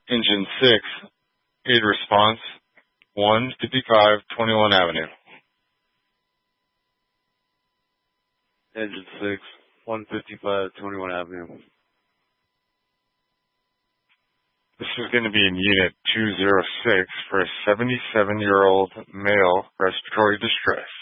Engine 6, aid response, 155 21 Avenue. Engine 6, 155 21 Avenue. This is going to be in Unit 206 for a 77-year-old male respiratory distress.